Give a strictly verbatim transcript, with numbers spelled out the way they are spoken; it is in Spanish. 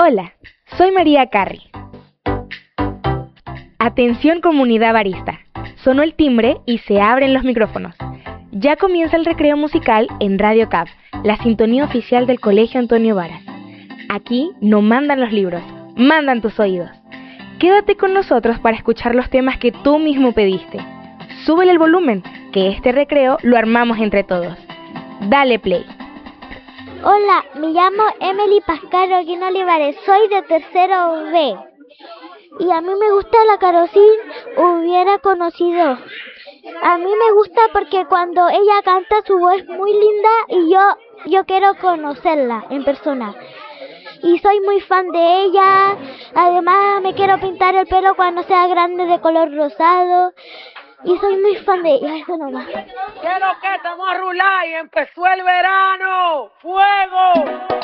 Hola, soy María Carri. Atención comunidad barista. Sonó el timbre y se abren los micrófonos. Ya comienza el recreo musical en Radio C A P, la sintonía oficial del Colegio Antonio Varas. Aquí no mandan los libros, mandan tus oídos. Quédate con nosotros para escuchar los temas que tú mismo pediste. Súbele el volumen, que este recreo lo armamos entre todos. Dale play. Hola, me llamo Emily Pascal Holguín Olivares, soy de tercero B. Y a mí me gusta la Carolina hubiera conocido. A mí me gusta porque cuando ella canta su voz es muy linda y yo, yo quiero conocerla en persona. Y soy muy fan de ella. Además me quiero pintar el pelo cuando sea grande de color rosado. Y soy muy fan de ella, eso nomás. Quiero que estamos a rular y empezó el verano. ¡Fuego!